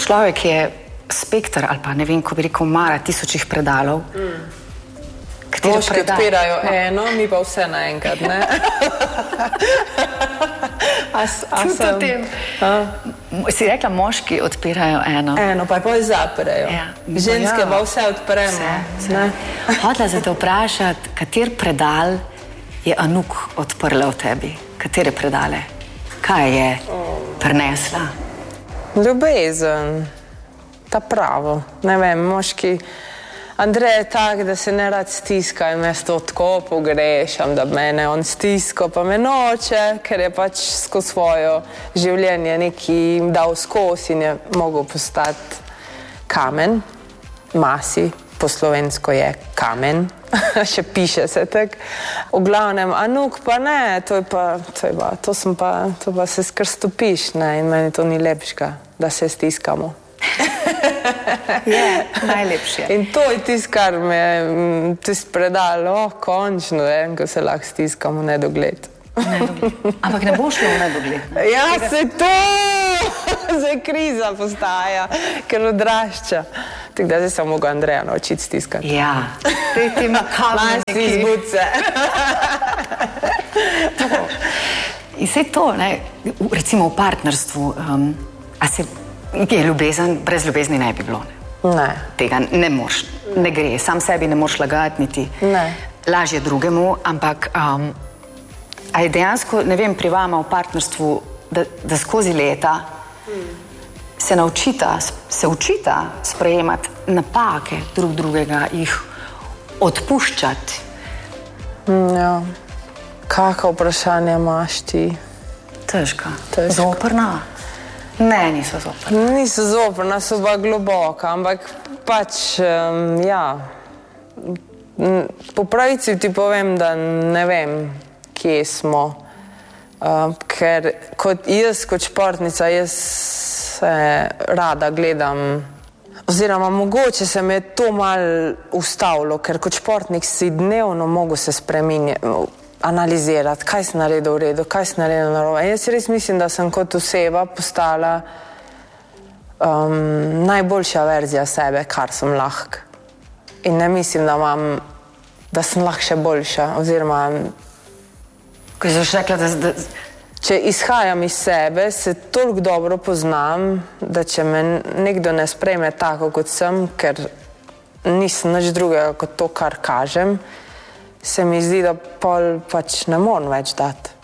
človek je spektr, ali pa ne vem, ko bi rekel, mara tisočih predalov. Moški odpirajo eno, mi pa vse naenkrat, ne? Si rekla, moški odpirajo eno. Eno, pa je zaprejo. Ja. Ženske pa vse odpremo. Hotela se te vprašati, kater predal je Anuk odprla v tebi? Katere predale? Kaj je prinesla? Ljubezen. Ta pravo. Ne vem, moški... Andrej je tak, da se ne rad stiska in me to tako pogrešam, da mene on stisko, pa me noče, ker je pač skozi svojo življenje neki jim dal skozi in je mogel postati kamen. Masi, po slovensko je kamen, še piše se tak. V glavnem, Anuk pa ne, to pa se skar stopiš, ne, in meni to ni lepšega, da se stiskamo. Je, najlepše. In to je tisto, kar me tisto predalo, končno, ko se lahko stiskamo v nedogled. Ampak ne bo šlo v nedogled. Ja, se to! Zdaj kriza postaja, ker odrašča. Tako da zdaj sem mogel Andreja naučiti stiskati. Ja, ti ima kamen neki. Izbuce. In vse to, recimo v partnerstvu, je ljubezen, brez ljubezni ne bi bilo. Ne. Tega ne moš, ne gre, sam sebi ne moš lagati, niti lažje drugemu, ampak a je dejansko, ne vem, pri vama v partnerstvu, da skozi leta se učita sprejemati napake drugega, jih odpuščati. Ja, kakšno vprašanje imaš ti? Težka. Zoprna? Ne, niso zoprna. Niso zoprna, so pa globoka, ampak pač, ja, po pravici ti povem, da ne vem, kje smo, ker kot športnica, jaz se rada gledam, oziroma mogoče se me je to malo ustavilo, ker kot športnik si dnevno mogo se analizirati, kaj si naredil v redu, kaj si naredil narobe. Jaz res mislim, da sem kot oseba postala najboljša verzija sebe, kar sem lahko. In ne mislim, da sem lahko še boljša, oziroma... Ko si rekla, da... Če izhajam iz sebe, se toliko dobro poznam, da če me nekdo ne sprejme tako, kot sem, ker nisem nič drugega kot to, kar kažem, se mi zdi, da pol pač ne moram več dati.